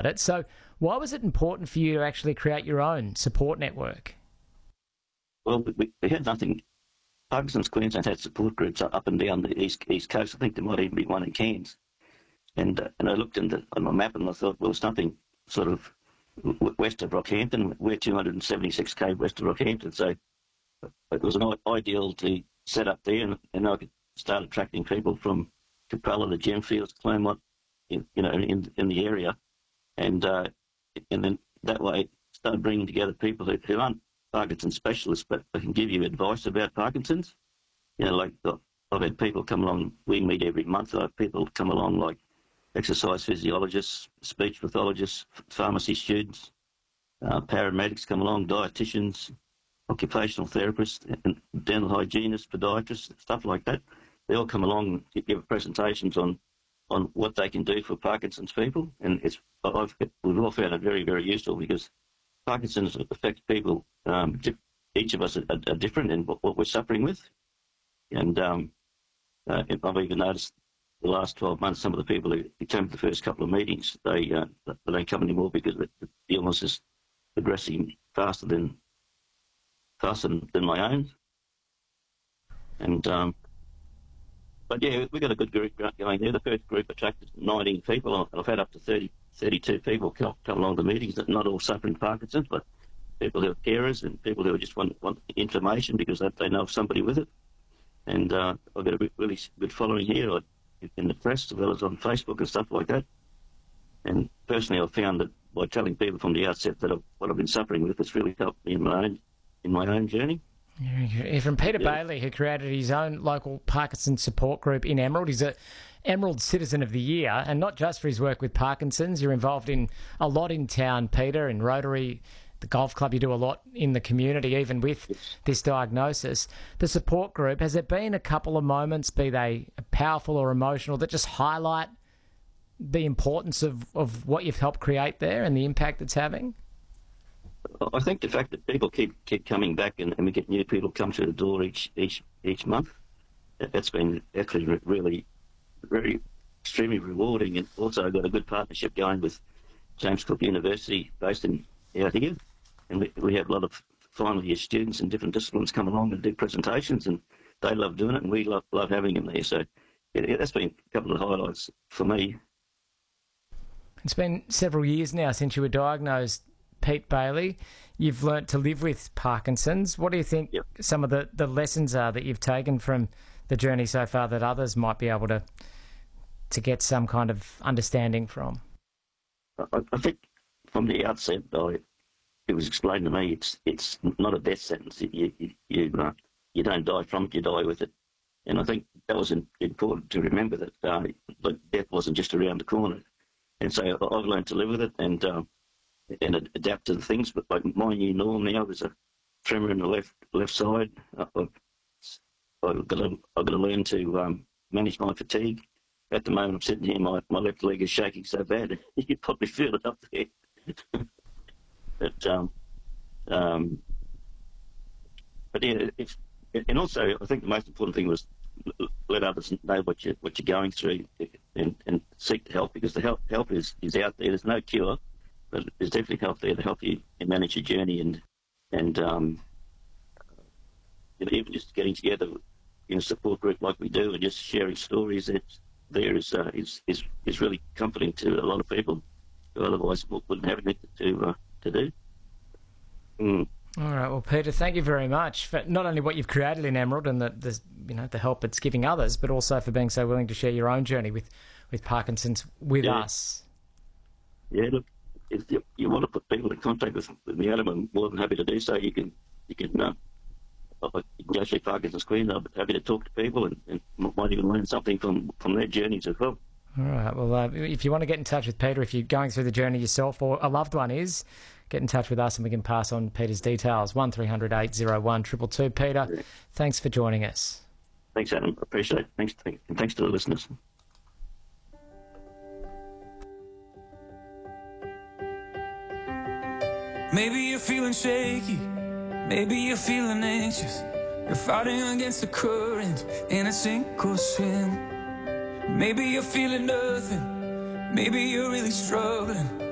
it. So why was it important for you to actually create your own support network? Well, we had nothing. Parkinson's Queensland had support groups up and down the east coast. I think there might even be one in Cairns. And I looked on my map and I thought, well, there's nothing sort of west of Rockhampton. We're 276k west of Rockhampton, so it was an ideal to set up there, and I could start attracting people from Capella to Gemfields, Claremont, in the area, and then that way start bringing together people who aren't Parkinson's specialists, but they can give you advice about Parkinson's. Like I've had people come along. We meet every month. I have people come along like exercise physiologists, speech pathologists, pharmacy students, paramedics come along, dietitians, occupational therapists, and dental hygienists, podiatrists, stuff like that. They all come along and give presentations on what they can do for Parkinson's people, and we've all found it very, very useful because Parkinson's affects people. Each of us are different in what we're suffering with, and I've even noticed the last 12 months some of the people who came to the first couple of meetings, they don't come anymore because the illness is progressing faster than my own. And but yeah, we got a good group going there. The first group attracted 19 people. I've had up to 32 people come along to meetings, that not all suffering Parkinson's, but people who are carers and people who just want information because they know of somebody with it. And I've got a really good following here in the press as well as on Facebook and stuff like that. And personally, I've found that by telling people from the outset that what I've been suffering with, it's really helped me in my own journey. You're from Peter Bailey, who created his own local Parkinson's support group in Emerald. He's a Emerald Citizen of the Year, and not just for his work with Parkinson's. You're involved in a lot in town, Peter, in Rotary, the golf club. You do a lot in the community, even with this diagnosis. The support group, has there been a couple of moments, be they powerful or emotional, that just highlight the importance of what you've helped create there and the impact it's having? I think the fact that people keep coming back and we get new people come through the door each month, that's been actually really, very extremely rewarding. And also got a good partnership going with James Cook University based out here, and we have a lot of final year students in different disciplines come along and do presentations, and they love doing it, and we love having them there. So that's been a couple of highlights for me. It's been several years now since you were diagnosed, Pete Bailey. You've learnt to live with Parkinson's. What do you think some of the lessons are that you've taken from the journey so far that others might be able to get some kind of understanding from? I think from the outset, it was explained to me it's not a death sentence. You don't die from it, you die with it. And I think that was important to remember, that death wasn't just around the corner. And so I've learned to live with it and adapt to the things. But like my new norm now is a tremor in the left side. I've got to learn to manage my fatigue. At the moment, I'm sitting here, my left leg is shaking so bad you could probably feel it up there. But yeah, and also I think the most important thing was let others know what you're going through and seek help, because the help is out there. There's no cure, but there's definitely help there to help you manage your journey and even just getting together in a support group like we do and just sharing stories is really comforting to a lot of people who otherwise wouldn't have anything to do. All right, well, Peter, thank you very much for not only what you've created in Emerald and the help it's giving others, but also for being so willing to share your own journey with Parkinson's with us. Yeah, look, if you want to put people in contact with me, Adam, I'm more than happy to do so. You can go through Parkinson's Queensland. I'm happy to talk to people and might even learn something from their journeys as well. All right, well, if you want to get in touch with Peter, if you're going through the journey yourself or a loved one is, get in touch with us and we can pass on Peter's details. 1300 801 222. Peter, thanks for joining us. Thanks, Adam. Appreciate it. Thanks to the listeners. Maybe you're feeling shaky. Maybe you're feeling anxious. You're fighting against the current in a sink or swim. Maybe you're feeling nothing. Maybe you're really struggling.